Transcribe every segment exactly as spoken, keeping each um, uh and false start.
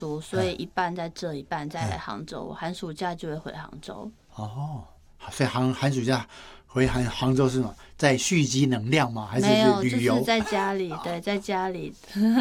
所以一半在这，一半在杭州。嗯、寒暑假就会回杭州。 哦，所以寒寒暑假回杭杭州是什么？在蓄积能量吗？还是没有， 旅游？ 就是在家里，对，在家里。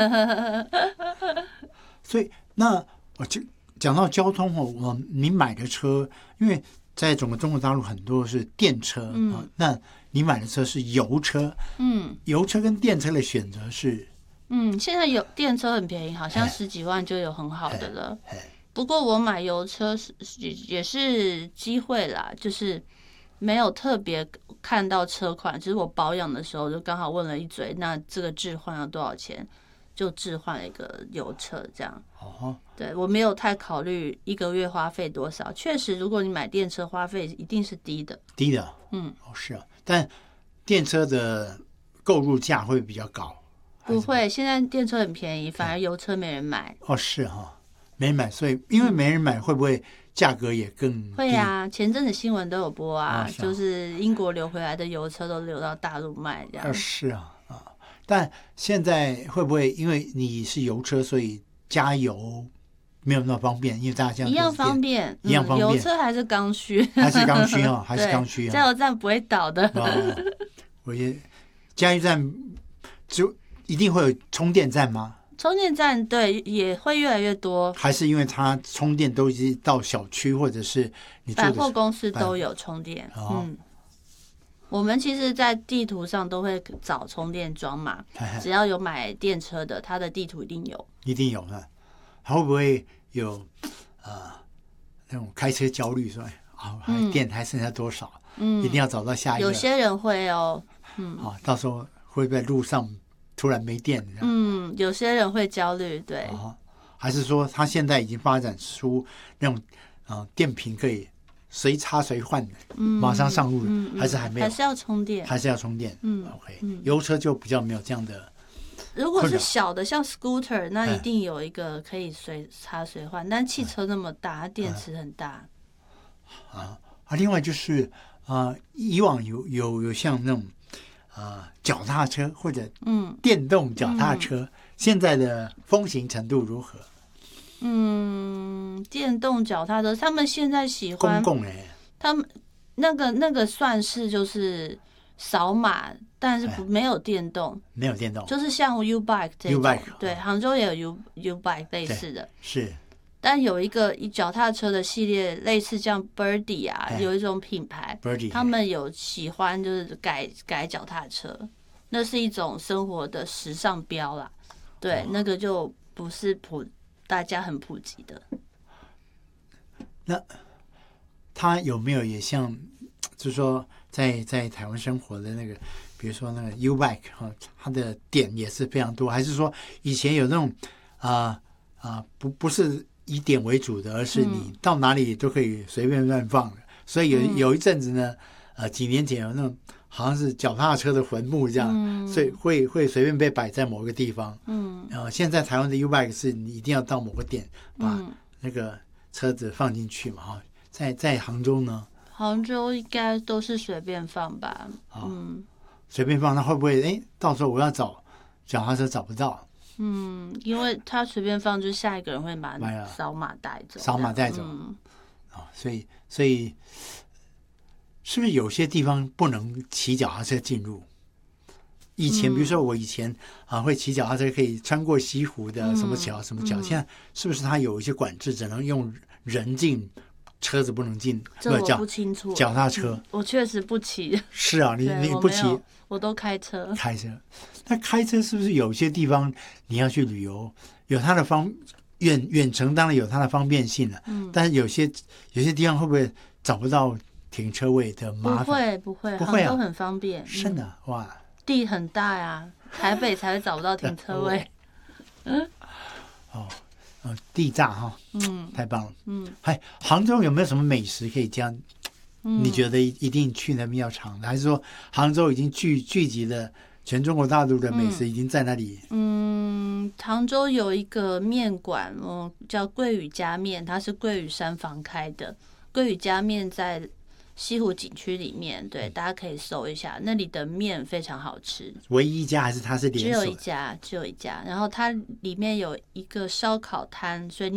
所以那我就讲到交通哦，我你买的车，因为在整个中国大陆很多是电车，嗯、哦，那你买的车是油车， 嗯， 油车跟电车的选择是。 嗯，现在有电车很便宜，好像十几万就有很好的了。不过我买油车是也是机会啦，就是没有特别看到车款，只是我保养的时候就刚好问了一嘴，那这个置换要多少钱，就置换了一个油车这样。 哦， 对，我没有太考虑一个月花费多少。确实，如果你买电车，花费一定是低的。 低的，嗯，哦是啊，但电车的购入价会比较高。 不会，现在电车很便宜，反而油车没人买。 哦，是哈、哦，没人买，所以因为没人买，会不会价格也更低？ 会啊，前阵子新闻都有播啊， 哦、是啊就是英国流回来的油车都流到大陆卖这样。 啊是啊啊，但现在会不会因为你是油车，所以加油没有那么方便？因为大家这样一样方便， 一样方便。 嗯、油车还是刚需， 还是刚需啊，还是刚需啊。 加油站不会倒的。 哦、我也加油站就。一定会有充电站吗？ 充电站对也会越来越多， 还是因为它充电都已经到小区或者是你住的百货公司都有充电。 哦、 嗯，我们其实，在地图上都会找充电桩嘛，只要有买电车的，它的地图一定有， 一定有的。会不会有呃那种开车焦虑说，啊、哦， 嗯、 电还剩下多少？嗯，一定要找到下一个。 有些人会哦， 嗯，好、哦，到时候会在路上。突然没电， 嗯，有些人会焦虑，对、 哦，还是说他现在已经发展出那种呃电瓶可以随插随换的，嗯、马上上路、嗯嗯，还是还没有？ 还是要充电？ 还是要充电？ 嗯 ，OK，、 嗯、 油车就比较没有这样的。 如果是小的，像 scooter， 那一定有一个可以随插随换，但汽车那么大，它电池很大。 啊啊，另外就是啊、呃，以往有有有像那种。呃，脚踏车或者嗯电动脚踏车、嗯，现在的风行程度如何？ 嗯，电动脚踏车，他们现在喜欢公共哎， 他们那个那个算是就是扫码，但是不、哎、没有电动， 没有电动， 就是像 U bike 这种 ，U-bike 对，杭州也有 U U bike 类似的， 是。 但有一个以脚踏车的系列，类似像 Birdy 啊，有一种品牌 ，Birdy 他们有喜欢就是改改脚踏车，那是一种生活的时尚标啦。对，哦、那个就不是普大家很普及的。 那他有没有也像，就是说在在台湾生活的那个，比如说那个 U bike 哈，它的点也是非常多，还是说以前有那种啊啊、呃呃、不不是。以点为主的，而是你到哪里都可以随便乱放的、嗯、所以有有一阵子呢，呃，几年前有那种好像是脚踏车的坟墓这样，嗯、所以会会随便被摆在某个地方。嗯，然后现在台湾的 U-bike 是你一定要到某个点把那个车子放进去嘛，哈，在在杭州呢？ 杭州应该都是随便放吧？ 嗯，随便放，那会不会哎，到时候我要找脚踏车找不到？ 嗯，因为他随便放，就下一个人会把扫码带走， 扫码带走。嗯，哦，所以所以是不是有些地方不能骑脚踏车进入？以前、嗯、比如说我以前啊会骑脚踏车可以穿过西湖的什么桥、嗯、什么桥、嗯，现在是不是它有一些管制，只能用人进，车子不能进？ 这我不清楚。 脚踏车， 嗯、我确实不骑。 是啊，你你不骑， 我都开车。 开车，那开车是不是有些地方你要去旅游，有它的方远远程当然有它的方便性了，嗯，但是有些有些地方会不会找不到停车位的麻烦？ 不会不会， 不会啊， 都很方便。 真的、嗯、哇， 地很大呀，台北才会找不到停车位。 嗯，哦。哦，地大哈，嗯，太棒了，嗯，还杭州有没有什么美食可以这样？嗯、你觉得一定去那边要尝的，还是说杭州已经聚聚集了全中国大陆的美食，已经在那里？ 嗯，嗯杭州有一个面馆，哦，叫桂语家面，它是桂语山房开的。桂语家面在西湖景区里面，对，大家可以搜一下，那里的面非常好吃。 唯一一家还是它是连锁？ 只有一家，只有一家。然后它里面有一个烧烤摊，所以你